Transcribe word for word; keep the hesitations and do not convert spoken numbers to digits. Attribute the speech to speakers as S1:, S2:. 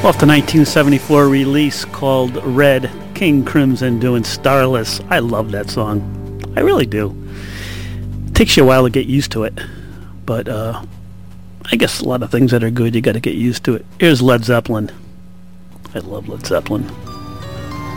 S1: Off the nineteen seventy-four release called Red, King Crimson doing Starless. I love that song. I really do. It takes you a while to get used to it. But uh, I guess a lot of things that are good, you got to get used to it. Here's Led Zeppelin. I love Led Zeppelin.